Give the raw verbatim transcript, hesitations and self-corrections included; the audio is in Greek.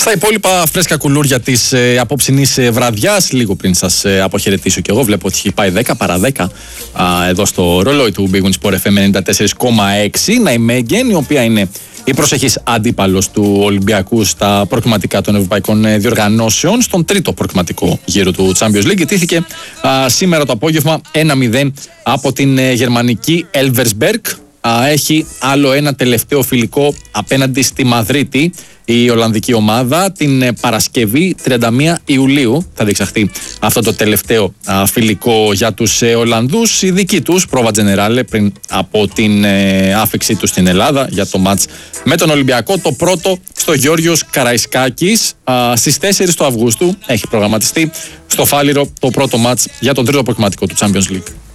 Στα υπόλοιπα φρέσκα κουλούρια της ε, απόψινής ε, βραδιάς, λίγο πριν σας ε, αποχαιρετήσω κι εγώ, βλέπω ότι έχει πάει δέκα παρά δέκα α, εδώ στο ρολόι του Big Win Sport εφ εμ ενενήντα τέσσερα κόμμα έξι. Ναϊμέγγεν, η οποία είναι η προσεχής αντίπαλος του Ολυμπιακού στα προκριματικά των ευρωπαϊκών διοργανώσεων, στον τρίτο προκριματικό γύρο του Champions League. Ιτήθηκε α, σήμερα το απόγευμα ένα μηδέν από την ε, γερμανική Elversberg. Α, έχει άλλο ένα τελευταίο φιλικό απέναντι στη Μαδρίτη. Η Ολλανδική ομάδα την ε, Παρασκευή τριάντα μία Ιουλίου θα διεξαχθεί αυτό το τελευταίο α, φιλικό για τους ε, Ολλανδούς. Η δική τους πρόβα τζενεράλε πριν από την ε, άφηξή τους στην Ελλάδα για το μάτς με τον Ολυμπιακό. Το πρώτο στο Γιώργιος Καραϊσκάκης α, στις τέσσερις του Αυγούστου έχει προγραμματιστεί στο Φάληρο το πρώτο μάτς για τον τρίτο προκριματικό του Champions League.